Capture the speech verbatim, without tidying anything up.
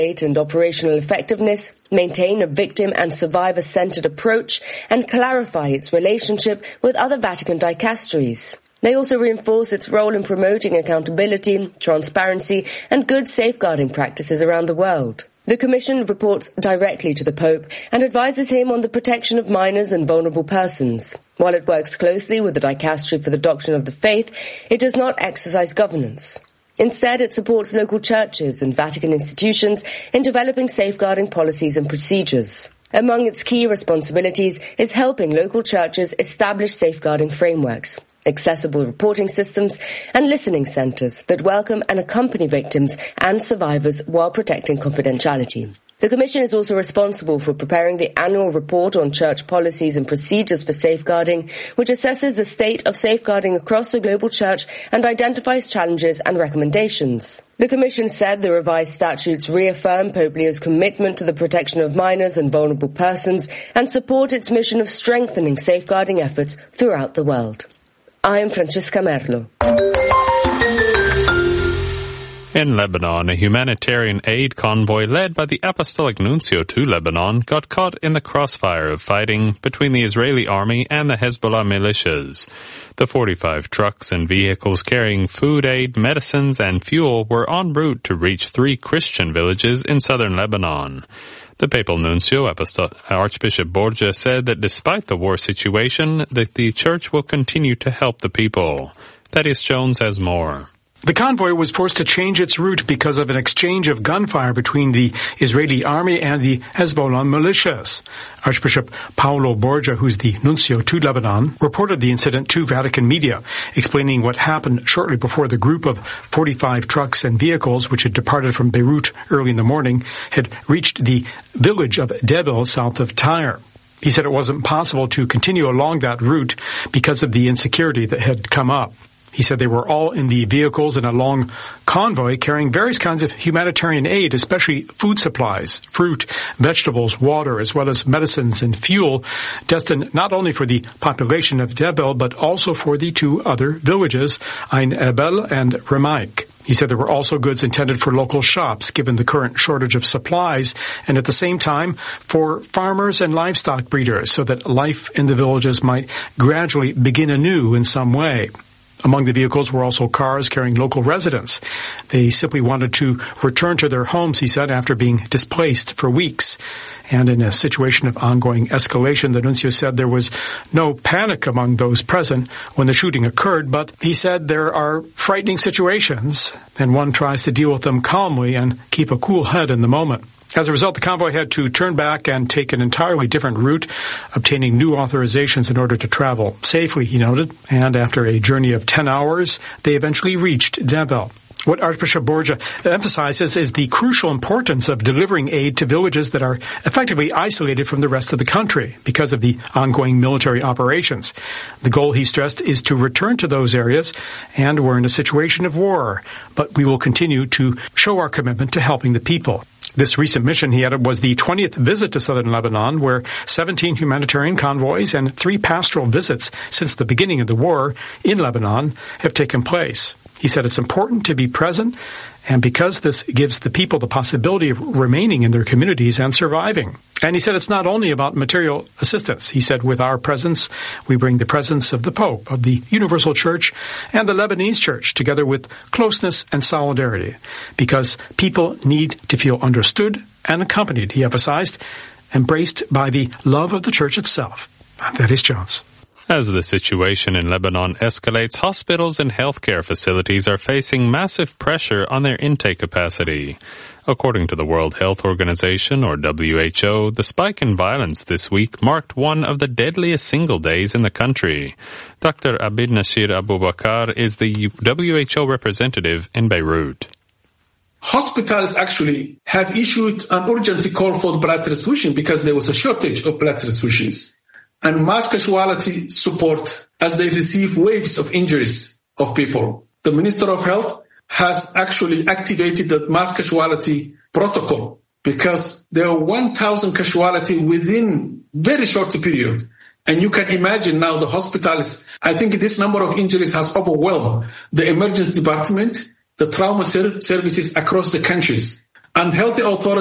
and operational effectiveness, maintain a victim and survivor-centered approach, and clarify its relationship with other Vatican dicasteries. They also reinforce its role in promoting accountability, transparency, and good safeguarding practices around the world. The Commission reports directly to the Pope and advises him on the protection of minors and vulnerable persons. While it works closely with the Dicastery for the Doctrine of the Faith, it does not exercise governance. Instead, it supports local churches and Vatican institutions in developing safeguarding policies and procedures. Among its key responsibilities is helping local churches establish safeguarding frameworks, accessible reporting systems, and listening centres that welcome and accompany victims and survivors while protecting confidentiality. The Commission is also responsible for preparing the annual report on church policies and procedures for safeguarding, which assesses the state of safeguarding across the global church and identifies challenges and recommendations. The Commission said the revised statutes reaffirm Pope Leo's commitment to the protection of minors and vulnerable persons and support its mission of strengthening safeguarding efforts throughout the world. I am Francesca Merlo. In Lebanon, a humanitarian aid convoy led by the Apostolic Nuncio to Lebanon got caught in the crossfire of fighting between the Israeli army and the Hezbollah militias. The forty-five trucks and vehicles carrying food aid, medicines, and fuel were en route to reach three Christian villages in southern Lebanon. The Papal Nuncio, Apostol- Archbishop Borgia, said that despite the war situation, that the Church will continue to help the people. Thaddeus Jones has more. The convoy was forced to change its route because of an exchange of gunfire between the Israeli army and the Hezbollah militias. Archbishop Paolo Borgia, who's the nuncio to Lebanon, reported the incident to Vatican media, explaining what happened shortly before the group of forty-five trucks and vehicles, which had departed from Beirut early in the morning, had reached the village of Debil, south of Tyre. He said it wasn't possible to continue along that route because of the insecurity that had come up. He said they were all in the vehicles in a long convoy carrying various kinds of humanitarian aid, especially food supplies, fruit, vegetables, water, as well as medicines and fuel, destined not only for the population of Debil, but also for the two other villages, Ain Ebel and Remaik. He said there were also goods intended for local shops, given the current shortage of supplies, and at the same time for farmers and livestock breeders, so that life in the villages might gradually begin anew in some way. Among the vehicles were also cars carrying local residents. They simply wanted to return to their homes, he said, after being displaced for weeks. And in a situation of ongoing escalation, the nuncio said there was no panic among those present when the shooting occurred, but he said there are frightening situations, and one tries to deal with them calmly and keep a cool head in the moment. As a result, the convoy had to turn back and take an entirely different route, obtaining new authorizations in order to travel safely, he noted. And after a journey of ten hours, they eventually reached Debil. What Archbishop Borgia emphasizes is the crucial importance of delivering aid to villages that are effectively isolated from the rest of the country because of the ongoing military operations. The goal, he stressed, is to return to those areas, and we're in a situation of war, but we will continue to show our commitment to helping the people. This recent mission, he added, was the twentieth visit to southern Lebanon, where seventeen humanitarian convoys and three pastoral visits since the beginning of the war in Lebanon have taken place. He said it's important to be present, and because this gives the people the possibility of remaining in their communities and surviving. And he said it's not only about material assistance. He said with our presence, we bring the presence of the Pope, of the Universal Church, and the Lebanese Church, together with closeness and solidarity, because people need to feel understood and accompanied, he emphasized, embraced by the love of the Church itself. That is Jones. As the situation in Lebanon escalates, hospitals and healthcare facilities are facing massive pressure on their intake capacity. According to the World Health Organization, or W H O, the spike in violence this week marked one of the deadliest single days in the country. Doctor Abid Nasir Abubakar is the W H O representative in Beirut. Hospitals actually have issued an urgent call for blood transfusion because there was a shortage of blood transfusions and mass casualty support as they receive waves of injuries of people. The Minister of Health has actually activated the mass casualty protocol because there are one thousand casualty within very short period. And you can imagine now the hospitals, I think this number of injuries has overwhelmed the emergency department, the trauma ser- services across the countries. and health authorities